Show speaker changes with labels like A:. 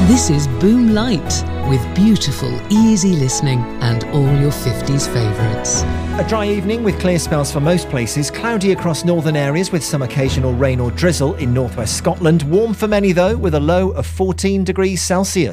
A: This is Boom Light, with beautiful, easy listening and all your 50s favourites.
B: A dry evening with clear spells for most places, cloudy across northern areas with some occasional rain or drizzle in northwest Scotland. Warm for many though, with a low of 14 degrees Celsius.